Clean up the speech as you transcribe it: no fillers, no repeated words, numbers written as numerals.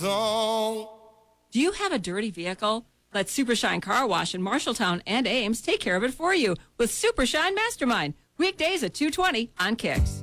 song. Do you have a dirty vehicle? Let Supershine Car Wash in Marshalltown and Ames take care of it for you with Supershine Mastermind. Weekdays at 2:20 on Kicks.